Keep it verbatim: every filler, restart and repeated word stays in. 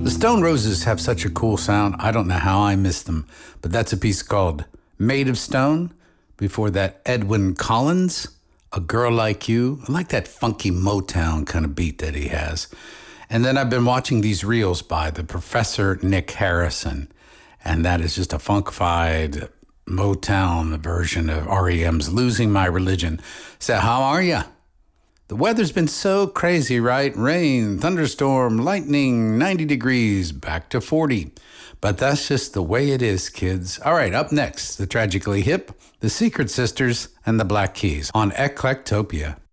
The Stone Roses have such a cool sound. I don't know how I missed them, but that's a piece called Made of Stone. Before that, Edwyn Collins, A Girl Like You. I like that funky Motown kind of beat that he has. And then I've been watching these reels by the Professor Nick Harrison, and that is just a funkified Motown version of R E M's Losing My Religion. So how are ya? The weather's been so crazy, right? Rain, thunderstorm, lightning, ninety degrees, back to forty. But that's just the way it is, kids. All right, up next, the Tragically Hip, the Secret Sisters, and the Black Keys on Eclectopia.